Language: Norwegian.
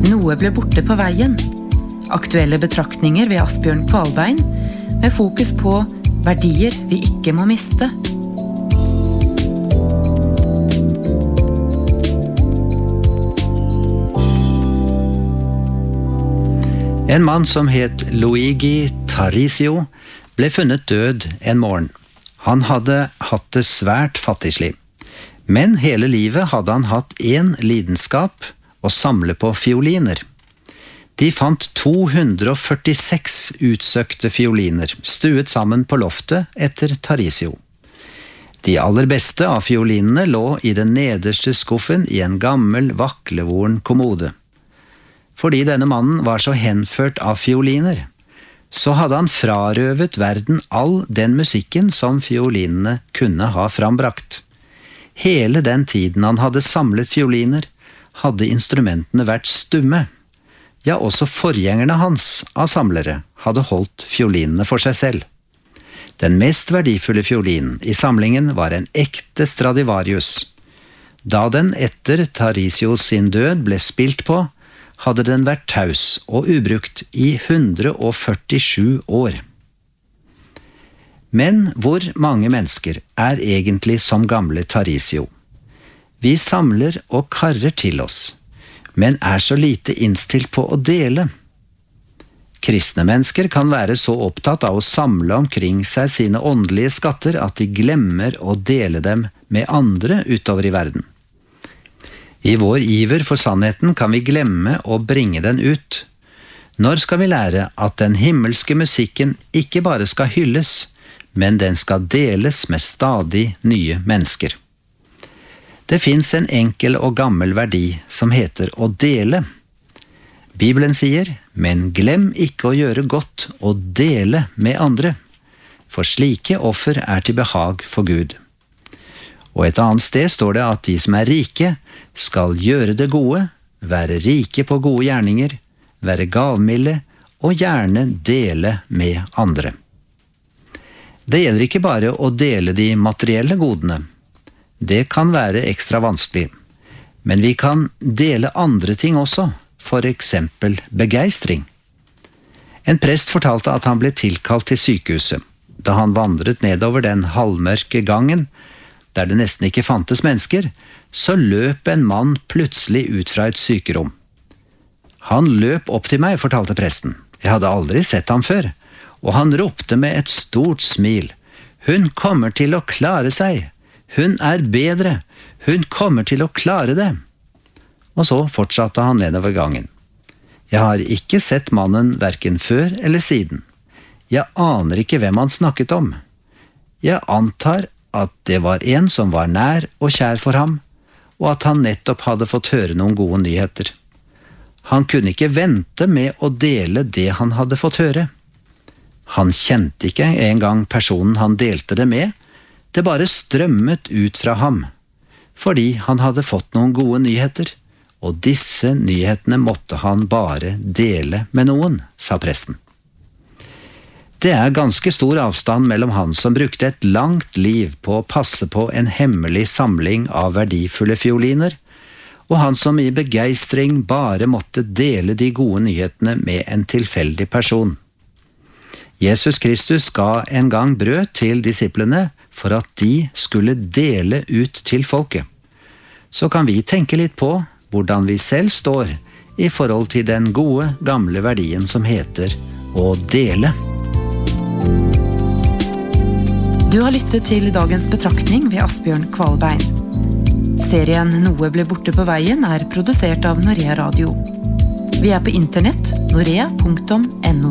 Noe ble borte på veien. Aktuelle betraktninger ved Asbjørn Kvalbein, med fokus på verdier vi ikke må miste. En mann som het Luigi Tarisio ble funnet død en morgen. Han hadde hatt det svært fattigslig. Men hele livet hadde han hatt en lidenskap, å samle på fioliner. De fant 246 utsøkte fioliner, stuet sammen på loftet etter Tarisio. De aller beste av fiolinene lå i den nederste skuffen i en gammel, vaklevoren kommode. Fordi denne mannen var så henført av fioliner, så hadde han frarøvet verden all den musikken som fiolinene kunne ha frambrakt. Hele den tiden han hadde samlet fioliner, hadde instrumentene vært stumme. Ja, også forgjengerne hans av samlere hadde holdt fiolinene for seg selv. Den mest verdifulle fiolinen i samlingen var en ekte Stradivarius. Da den etter Tarisio sin død ble spilt på, hadde den vært taus og ubrukt i 147 år. Men hvor mange mennesker er egentlig som gamle Tarisio? Vi samler og karrer til oss, men er så lite innstilt på å dele. Kristne mennesker kan være så opptatt av å samle omkring seg sine åndelige skatter at de glemmer å dele dem med andre utover i verden. I vår iver for sannheten kan vi glemme å bringe den ut. Når skal vi lære at den himmelske musikken ikke bare skal hylles, men den skal deles med stadig nye mennesker? Det finnes en enkel og gammel verdi som heter å dele. Bibelen sier, men glem ikke å gjøre godt og dele med andre, for slike offer er til behag for Gud. Og et annet sted står det at de som er rike skal gjøre det gode, være rike på gode gjerninger, være gavmilde og gjerne dele med andre. Det gjelder ikke bare å dele de materielle godene. Det kan være ekstra vanskelig, men vi kan dele andre ting også, for eksempel begeistring. En prest fortalte at han ble tilkalt til sykehuset. Da han vandret nedover den halvmørke gangen, der det nesten ikke fantes mennesker, så løp en mann plutselig ut fra et sykerom. Han løp opp til meg, fortalte presten. Jeg hadde aldri sett ham før, og han ropte med et stort smil. Hun kommer til å klare seg. Hun er bedre. Hun kommer til å klare det. Og så fortsatte han nedover gangen. Jeg har ikke sett mannen hverken før eller siden. Jeg aner ikke hvem han snakket om. Jeg antar at det var en som var nær og kjær for ham, og at han nettopp hadde fått høre noen gode nyheter. Han kunne ikke vente med å dele det han hadde fått høre. Han kjente ikke engang personen han delte det med, det bare strømmet ut fra ham, fordi han hadde fått noen gode nyheter, og disse nyhetene måtte han bare dele med noen, sa presten. Det er ganske stor avstand mellom han som brukte et langt liv på å passe på en hemmelig samling av verdifulle fioliner, og han som i begeistring bare måtte dele de gode nyhetene med en tilfeldig person. Jesus Kristus ga en gang brød til disiplene for at de skulle dele ut til folket. Så kan vi tenke litt på hvordan vi selv står i forhold til den gode, gamle verdien som heter å dele. Du har lyttet til dagens betraktning ved Asbjørn Kvalbein. Serien Noe ble borte på veien er produsert av Norea Radio. Vi er på internett, norea.no.